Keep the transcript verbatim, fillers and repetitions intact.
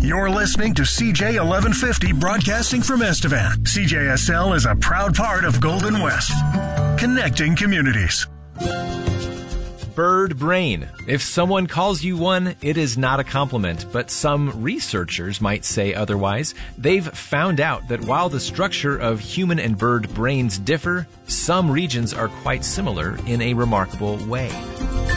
You're listening to C J eleven fifty broadcasting from Estevan. C J S L is a proud part of Golden West, connecting communities. Bird brain. If someone calls you one, it is not a compliment, but some researchers might say otherwise. They've found out that while the structure of human and bird brains differ, some regions are quite similar in a remarkable way.